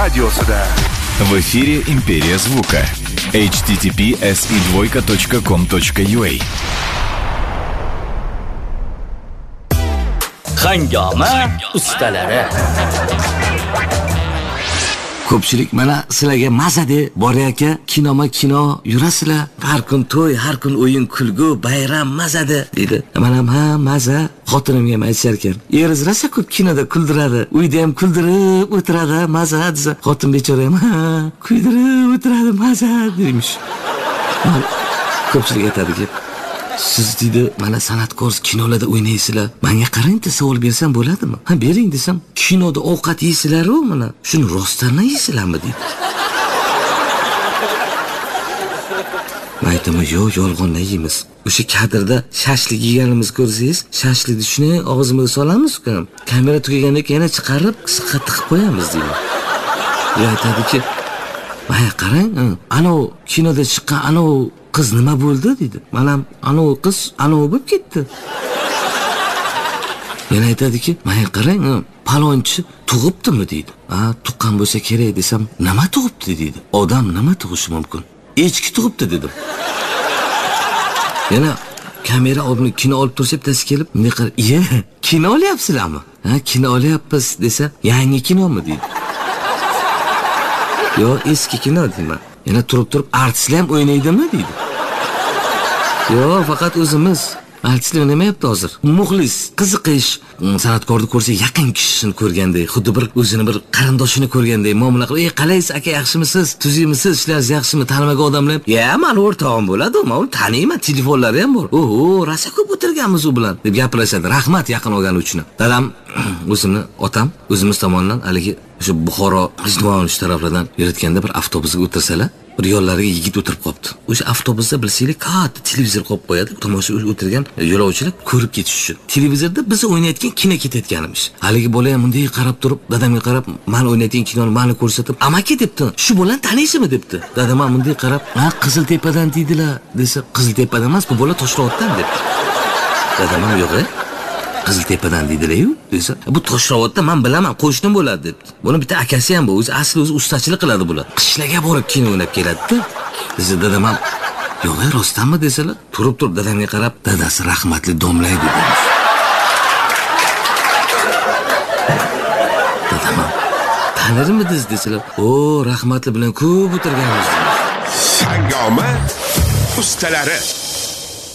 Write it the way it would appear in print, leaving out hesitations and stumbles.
radiosida. В эфире «Империя звука». https://com.ua Hangama ustalari. Ko'pchilik mana sizlarga maza deb borayotgan kino yurasizlar. Har kun to'y, har kun o'yin, kulgu, bayram maza deydi. Men ham ha maza xotinimga ham aytishar ekan. Eriz rosa ko'p kinoda kuldiradi. Uyda ham kuldirib o'tiradi, maza desa, xotin bechora ham ha kuydirib o'tiradi, maza deymish. Ko'pchilik aytadiki, siz deydi mana san'atkor kinolarda o'ynaysizlar. Menga qarang-da savol bersam bo'ladimi? Ha, bering desam, kinoda ovqat yeysizlar-ku, mana shuni rostdan yeysizlarmi deydi. Men aytaman, yo'q, yolg'ondan yeymiz. O'sha kadrda shashlik yeganimiz ko'rsangiz, shashlikni shuni og'zimizga solamiz-ku. Kamera tugagandan keyin yana chiqarib, qisqa tiqib qo'yamiz deyman. U aytadiki, "Mana qarang, ana kinoda chiqqan ana qiz nima bo'ldi?" deydi. "Mana ana qiz ana bo'lib ketdi." Yana aytadiki, "Mana qarang, palonchi tug'ibdimi?" deydi. "Ha, tuqqan bo'lsa kerak" desam, "Nima tug'ibdi?" deydi. "Odam nima tug'ishi mumkin? Echki tug'ibdi" dedim. Yana kamera olib kino olib tursa bittasi kelib, bunday qilib, "Iye, kino olyapsizlarmi?" "Ha, kino olyapmiz" desa, "Yangi kinomi?" deydi. "Yo, eski kino" deyman. Yana turib artistlar ham o'ynaydimi deydi. "Yo'q, faqat o'zimiz. Artistlar o'ynamayapti hozir. Muxlis, qiziqish, san'atkorni ko'rsa yaqin kishini ko'rgandek, xuddi bir o'zini bir qarindoshini ko'rgandek muomala qilib, "Ey, qalaysiz aka, yaxshimisiz? Tuzimisiz? Ishlaringiz yaxshimi?" Tanimagan odamlar ham, "Ya, men o'rtog'im bo'ladi, men uni taniyman, telefonlari ham bor. Oho, rosa ko'p o'tirganmiz u bilan" deb gapirishadi. Rahmat yaqin olgani uchun. Dadam, o'zimni otam, o'zimiz tomonidan haligi o'sha Buxoro G'ijduvonish taraflardan yurayotganda bir avtobusga o'tirsalar, bir yo'llariga yigit o'tirib qopti. O'sha avtobusda bilsanglar, katta televizor qo'yib qo'yadi. Tomosha o'tirgan yo'lovchilar ko'rib ketish uchun. Televizorda biz o'ynayotgan kino ketayotganimiz. Haligi bola ham bunday qarab turib, dadamga qarab, men o'ynayotgan kinoni meni ko'rsatib, "Amaki" debdi. "Shu bolani taniysizmi?" debdi. Dadam ham bunday qarab, "Ha, Qiziltepadan deydilar" desa, "Qiziltepadan emas, bu bola Toshloqdan" debdi. Dadam ham, "Yo'q, Qiziltepadan deydilar-yu" desa, "Bu Toshloqda men bilaman, qo'shnim bo'ladi" debdi. Buni bitta akasi ham bor, o'zi asli ustachilik qiladi bular. Qishlarga borib kino o'ynab keladi-da. Desa, dadam ham, "Yo'q, rostdanmi?" desalar, turib dadamga qarab, "Dadasi rahmatli domlay" dedi. Dadam ham, "Tanirmidingiz?" desalar, "O, rahmatli bilan ko'p o'tirganmiz." Hangama ustalari.